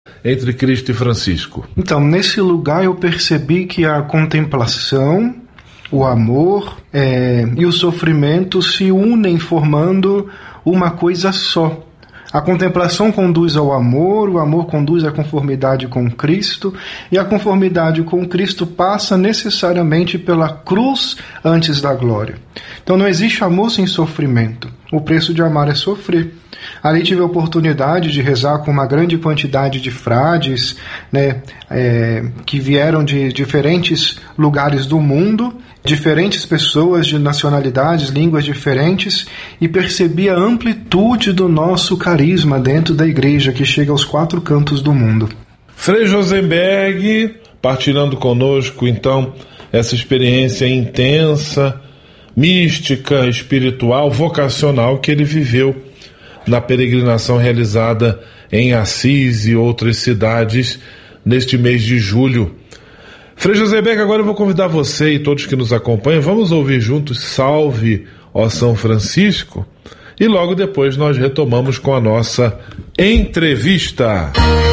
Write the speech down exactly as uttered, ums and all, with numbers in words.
entre Cristo e Francisco? Então, nesse lugar eu percebi que a contemplação, o amor é, e o sofrimento se unem formando uma coisa só. A contemplação conduz ao amor, o amor conduz à conformidade com Cristo, e a conformidade com Cristo passa necessariamente pela cruz antes da glória. Então não existe amor sem sofrimento. O preço de amar é sofrer. Ali tive a oportunidade de rezar com uma grande quantidade de frades, né, é, que vieram de diferentes lugares do mundo, diferentes pessoas de nacionalidades, línguas diferentes, e percebi a amplitude do nosso carisma dentro da igreja, que chega aos quatro cantos do mundo. Frei Josenberg, partilhando conosco, então, essa experiência intensa, mística, espiritual, vocacional que ele viveu na peregrinação realizada em Assis e outras cidades neste mês de julho. Frei Josenberg, agora eu vou convidar você e todos que nos acompanham, vamos ouvir juntos Salve, ó São Francisco, e logo depois nós retomamos com a nossa entrevista.